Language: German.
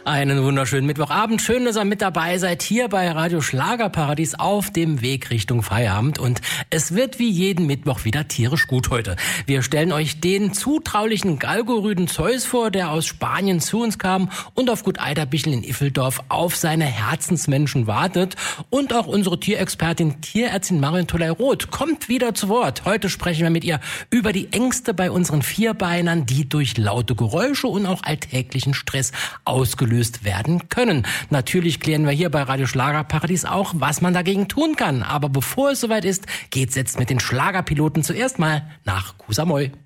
Einen wunderschönen Mittwochabend. Schön, dass ihr mit dabei seid hier bei Radio Schlagerparadies auf dem Weg Richtung Feierabend. Und es wird wie jeden Mittwoch wieder tierisch gut heute. Wir stellen euch den zutraulichen Galgorüden Zeus vor, der aus Spanien zu uns kam und auf Gut Eiderbichel in Iffeldorf auf seine Herzensmenschen wartet. Und auch unsere Tierexpertin, Tierärztin Marion Toley-Roth kommt wieder zu Wort. Heute sprechen wir mit ihr über die Ängste bei unseren Vierbeinern, die durch laute Geräusche und auch alltäglichen Stress ausgelöst werden können. Natürlich klären wir hier bei Radio Schlagerparadies auch, was man dagegen tun kann. Aber bevor es soweit ist, geht's jetzt mit den Schlagerpiloten zuerst mal nach Kusamoy.